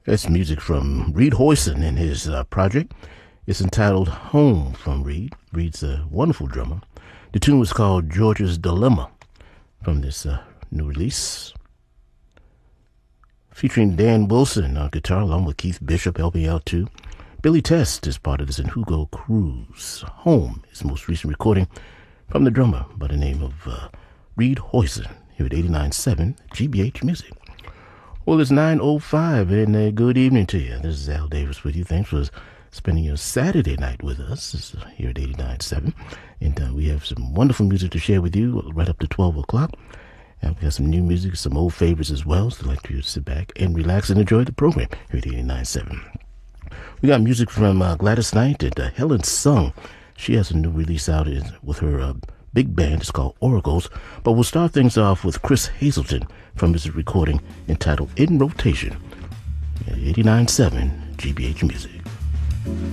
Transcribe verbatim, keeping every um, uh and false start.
That's music from Reed Hoyson and his uh, project. It's entitled Home from Reed. Reed's a wonderful drummer. The tune was called George's Dilemma from this uh, new release. Featuring Dan Wilson on guitar along with Keith Bishop helping out too. Billy Test is part of this, and Hugo Cruz. Home is the most recent recording from the drummer by the name of uh, Reed Hoyson here at eighty-nine point seven G B H Music. Well, it's nine oh five, and uh, good evening to you. This is Al Davis with you. Thanks for spending your Saturday night with us. This is here at eighty-nine point seven, and uh, we have some wonderful music to share with you right up to twelve o'clock. And we have some new music, some old favorites as well, so I'd like you to sit back and relax and enjoy the program here at eighty-nine point seven. We got music from uh, Gladys Knight and uh, Helen Sung. She has a new release out with her uh, big band. It's called Oracles. But we'll start things off with Chris Hazelton from his recording entitled In Rotation. eighty-nine point seven G B H Music.